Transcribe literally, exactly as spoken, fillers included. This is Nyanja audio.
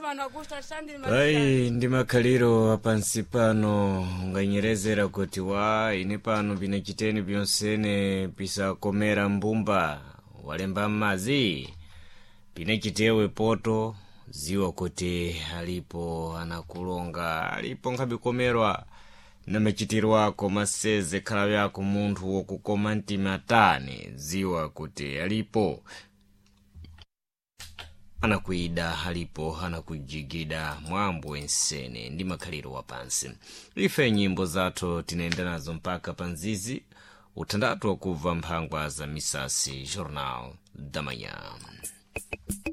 Ai ndi makhaliro apansi pano nganyerezera kuti wa ine pano pinachiteni pyonsene pisakomera mbumba walemba mazi pinachitewe poto ziwa kuti alipo anakulonga alipo nkhabikomerwa namachitirwako maseze khala yako munthu wokukoma mtima tani ziwa kuti alipo anakuida alipo anakujigida mwambo ensene ndi makhaliro wapansi. Ife nyimbo zathu tinaenda nazo mpaka panzizi utandatu wakuva mphangwa za misasi Jornal da Manhã.